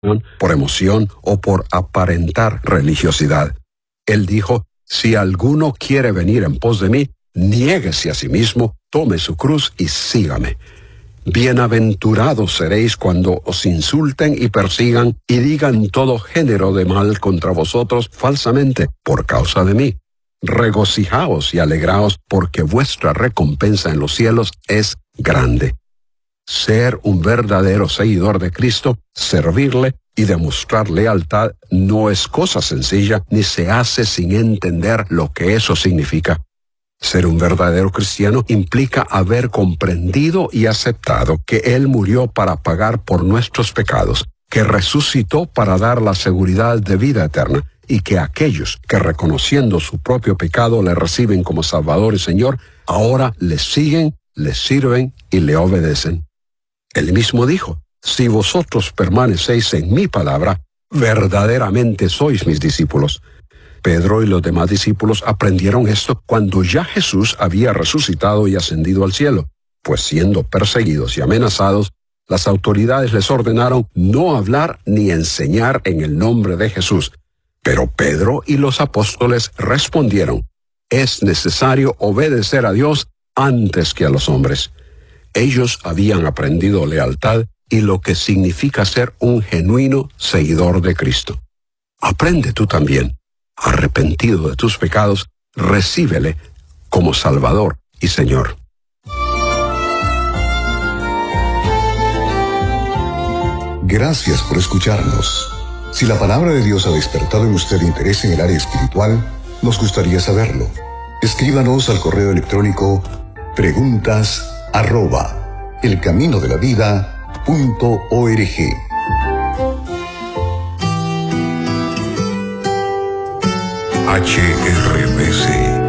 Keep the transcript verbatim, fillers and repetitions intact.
por emoción o por aparentar religiosidad. Él dijo, si alguno quiere venir en pos de mí, niéguese a sí mismo, tome su cruz y sígame. Bienaventurados seréis cuando os insulten y persigan y digan todo género de mal contra vosotros falsamente por causa de mí. Regocijaos y alegraos porque vuestra recompensa en los cielos es grande. Ser un verdadero seguidor de Cristo, servirle y demostrar lealtad no es cosa sencilla ni se hace sin entender lo que eso significa. Ser un verdadero cristiano implica haber comprendido y aceptado que Él murió para pagar por nuestros pecados, que resucitó para dar la seguridad de vida eterna, y que aquellos que reconociendo su propio pecado le reciben como Salvador y Señor, ahora le siguen, le sirven y le obedecen. Él mismo dijo, si vosotros permanecéis en mi palabra, verdaderamente sois mis discípulos. Pedro y los demás discípulos aprendieron esto cuando ya Jesús había resucitado y ascendido al cielo, pues siendo perseguidos y amenazados, las autoridades les ordenaron no hablar ni enseñar en el nombre de Jesús. Pero Pedro y los apóstoles respondieron, es necesario obedecer a Dios antes que a los hombres. Ellos habían aprendido lealtad y lo que significa ser un genuino seguidor de Cristo. Aprende tú también. Arrepentido de tus pecados, recíbele como Salvador y Señor. Gracias por escucharnos. Si la palabra de Dios ha despertado en usted interés en el área espiritual, nos gustaría saberlo. Escríbanos al correo electrónico preguntas arroba elcaminodelavida punto org. H R B C